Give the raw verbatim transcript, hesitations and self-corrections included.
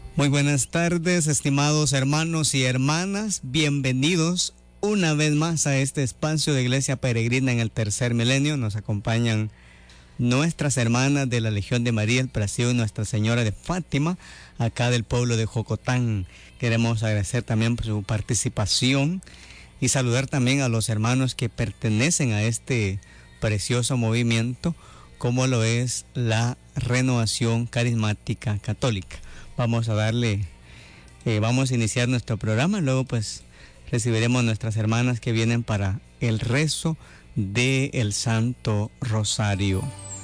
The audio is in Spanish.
Muy buenas tardes, estimados hermanos y hermanas. Bienvenidos una vez más a este espacio de Iglesia Peregrina en el Tercer Milenio. Nos acompañan nuestras hermanas de la Legión de María, el Presidio Nuestra Señora de Fátima, acá del pueblo de Jocotán. Queremos agradecer también por su participación y saludar también a los hermanos que pertenecen a este precioso movimiento, como lo es la Renovación Carismática Católica. Vamos a darle, eh, vamos a iniciar nuestro programa, luego pues recibiremos nuestras hermanas que vienen para el rezo del Santo Rosario.